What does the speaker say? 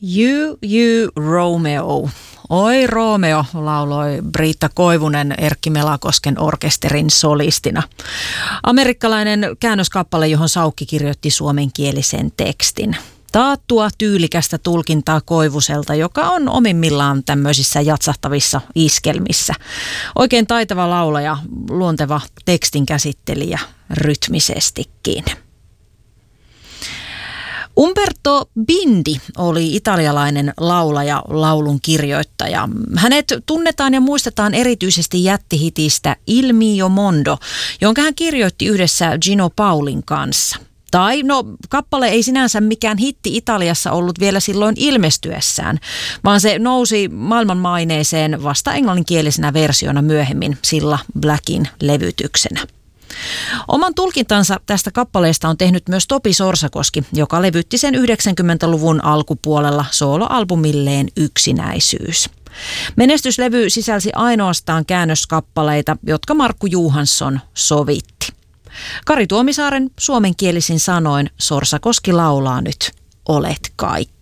You Romeo. Oi Romeo, lauloi Britta Koivunen Erkki Melakosken orkesterin solistina. Amerikkalainen käännöskappale, johon Saukki kirjoitti suomenkielisen tekstin. Taattua tyylikästä tulkintaa Koivuselta, joka on omimmillaan tämmöisissä jatsahtavissa iskelmissä. Oikein taitava laulaja, luonteva tekstin käsittelijä rytmisestikin. Umberto Bindi oli italialainen laulaja, laulun kirjoittaja. Hänet tunnetaan ja muistetaan erityisesti jättihitistä Il mio mondo, jonka hän kirjoitti yhdessä Gino Paulin kanssa. Tai kappale ei sinänsä mikään hitti Italiassa ollut vielä silloin ilmestyessään, vaan se nousi maailmanmaineeseen vasta englanninkielisenä versiona myöhemmin Cilla Blackin levytyksenä. Oman tulkintansa tästä kappaleesta on tehnyt myös Topi Sorsakoski, joka levytti sen 90-luvun alkupuolella soloalbumilleen Yksinäisyys. Menestyslevy sisälsi ainoastaan käännöskappaleita, jotka Markku Johansson sovitti. Kari Tuomisaaren suomenkielisin sanoin Sorsakoski laulaa nyt Olet kaikki.